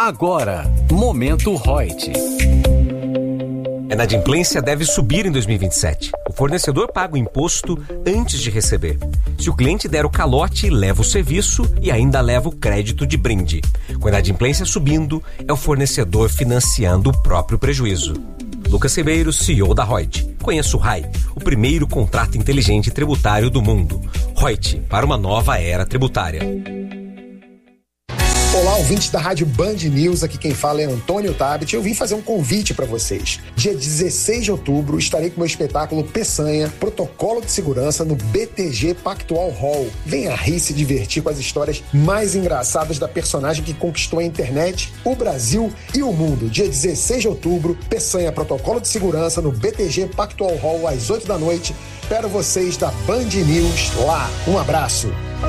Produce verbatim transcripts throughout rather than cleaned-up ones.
Agora, Momento Reut. A inadimplência deve subir em dois mil e vinte e sete. O fornecedor paga o imposto antes de receber. Se o cliente der o calote, leva o serviço e ainda leva o crédito de brinde. Com a inadimplência subindo, é o fornecedor financiando o próprio prejuízo. Lucas Ribeiro, C E O da Reut. Conheça o R A I, o primeiro contrato inteligente tributário do mundo. Reut, para uma nova era tributária. Olá, ouvintes da Rádio Band News, aqui quem fala é Antônio Tabet. Eu vim fazer um convite para vocês. Dia dezesseis de outubro, estarei com meu espetáculo Peçanha, Protocolo de Segurança, no B T G Pactual Hall. Venha rir e se divertir com as histórias mais engraçadas da personagem que conquistou a internet, o Brasil e o mundo. Dia dezesseis de outubro, Peçanha, Protocolo de Segurança, no B T G Pactual Hall, às oito da noite. Espero vocês da Band News lá. Um abraço.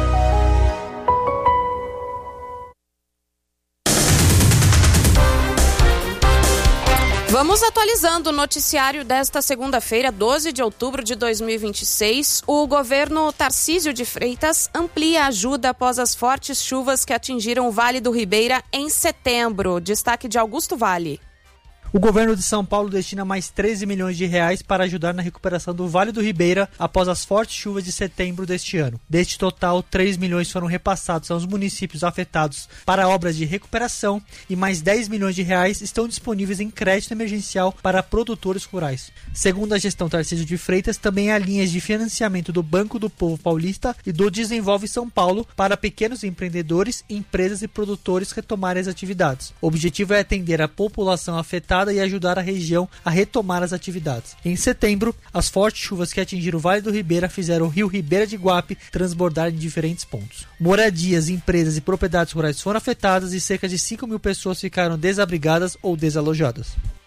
Vamos atualizando o noticiário desta segunda-feira, doze de outubro de dois mil e vinte e seis. O governo Tarcísio de Freitas amplia a ajuda após as fortes chuvas que atingiram o Vale do Ribeira em setembro. Destaque de Augusto Vale. O governo de São Paulo destina mais treze milhões de reais para ajudar na recuperação do Vale do Ribeira após as fortes chuvas de setembro deste ano. Deste total, três milhões foram repassados aos municípios afetados para obras de recuperação e mais dez milhões de reais estão disponíveis em crédito emergencial para produtores rurais. Segundo a gestão Tarcísio de Freitas, também há linhas de financiamento do Banco do Povo Paulista e do Desenvolve São Paulo para pequenos empreendedores, empresas e produtores retomarem as atividades. O objetivo é atender a população afetada e ajudar a região a retomar as atividades. Em setembro, as fortes chuvas que atingiram o Vale do Ribeira fizeram o rio Ribeira de Guape transbordar em diferentes pontos. Moradias, empresas e propriedades rurais foram afetadas e cerca de cinco mil pessoas ficaram desabrigadas ou desalojadas.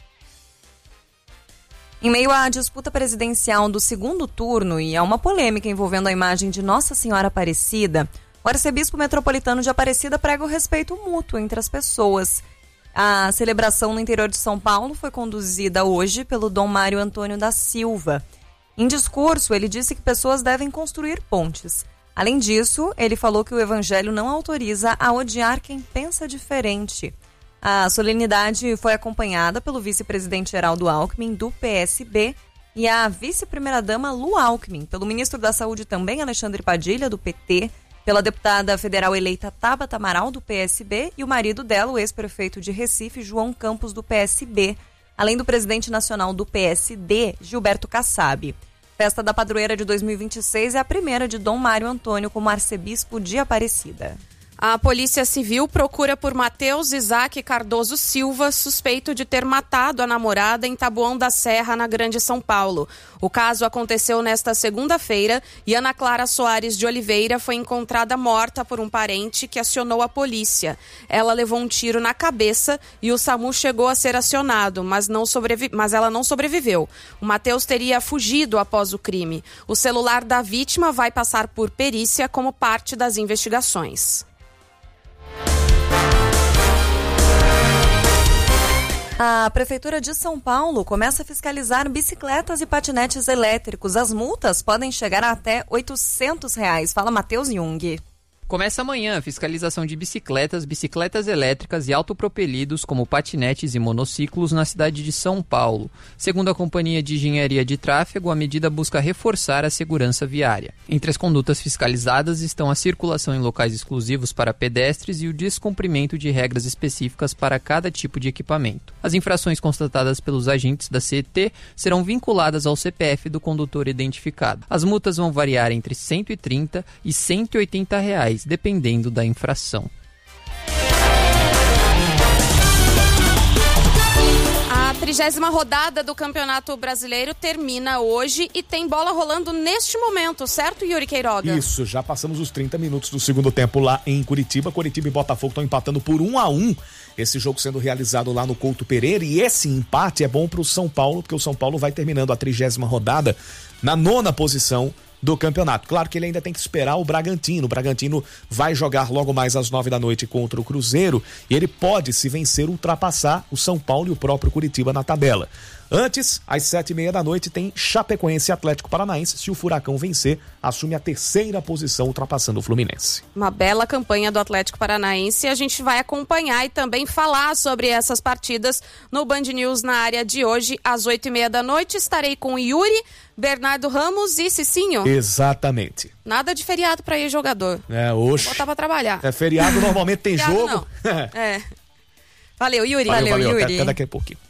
Em meio à disputa presidencial do segundo turno e a uma polêmica envolvendo a imagem de Nossa Senhora Aparecida, o arcebispo metropolitano de Aparecida prega o respeito mútuo entre as pessoas. A celebração no interior de São Paulo foi conduzida hoje pelo Dom Mário Antônio da Silva. Em discurso, ele disse que pessoas devem construir pontes. Além disso, ele falou que o evangelho não autoriza a odiar quem pensa diferente. A solenidade foi acompanhada pelo vice-presidente Geraldo Alckmin, do P S B, e a vice-primeira-dama Lu Alckmin, pelo ministro da Saúde também Alexandre Padilha, do P T, pela deputada federal eleita Tabata Amaral, do P S B, e o marido dela, o ex-prefeito de Recife, João Campos, do P S B, além do presidente nacional do P S D, Gilberto Kassab. Festa da Padroeira de dois mil e vinte e seis é a primeira de Dom Mário Antônio como arcebispo de Aparecida. A Polícia Civil procura por Matheus Isaac Cardoso Silva, suspeito de ter matado a namorada em Taboão da Serra, na Grande São Paulo. O caso aconteceu nesta segunda-feira e Ana Clara Soares de Oliveira foi encontrada morta por um parente que acionou a polícia. Ela levou um tiro na cabeça e o SAMU chegou a ser acionado, mas, não sobrevi... mas ela não sobreviveu. O Matheus teria fugido após o crime. O celular da vítima vai passar por perícia como parte das investigações. A Prefeitura de São Paulo começa a fiscalizar bicicletas e patinetes elétricos. As multas podem chegar a até oitocentos reais. Fala, Matheus Jung. Começa amanhã a fiscalização de bicicletas, bicicletas elétricas e autopropelidos como patinetes e monociclos na cidade de São Paulo. Segundo a Companhia de Engenharia de Tráfego, a medida busca reforçar a segurança viária. Entre as condutas fiscalizadas estão a circulação em locais exclusivos para pedestres e o descumprimento de regras específicas para cada tipo de equipamento. As infrações constatadas pelos agentes da C E T serão vinculadas ao C P F do condutor identificado. As multas vão variar entre cento e trinta e cento e oitenta reais, dependendo da infração. A trigésima rodada do Campeonato Brasileiro termina hoje e tem bola rolando neste momento, certo, Yuri Queiroga? Isso, já passamos os trinta minutos do segundo tempo lá em Curitiba. Curitiba e Botafogo estão empatando por um a um. Esse jogo sendo realizado lá no Couto Pereira, e esse empate é bom para o São Paulo, porque o São Paulo vai terminando a trigésima rodada na nona posição do campeonato. Claro que ele ainda tem que esperar o Bragantino. O Bragantino vai jogar logo mais às nove da noite contra o Cruzeiro e ele pode, se vencer, ultrapassar o São Paulo e o próprio Curitiba na tabela. Antes, às sete e meia da noite, tem Chapecoense e Atlético Paranaense. Se o Furacão vencer, assume a terceira posição, ultrapassando o Fluminense. Uma bela campanha do Atlético Paranaense. A gente vai acompanhar e também falar sobre essas partidas no Band News na área de hoje, às oito e meia da noite. Estarei com Yuri, Bernardo Ramos e Cicinho. Exatamente. Nada de feriado para ir jogador. É, hoje. Vou botar pra trabalhar. É feriado, normalmente tem feriado jogo. Não. É. Valeu, Yuri. Valeu, Valeu, valeu. Yuri. Até, até daqui a pouquinho.